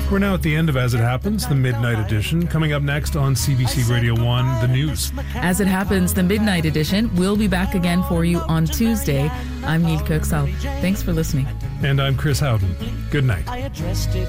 We're now at the end of As It Happens, the Midnight Edition. Coming up next on CBC Radio 1, the news. As It Happens, the Midnight Edition. We'll be back again for you on Tuesday. I'm Neil Kirksall. Thanks for listening. And I'm Chris Howden. Good night.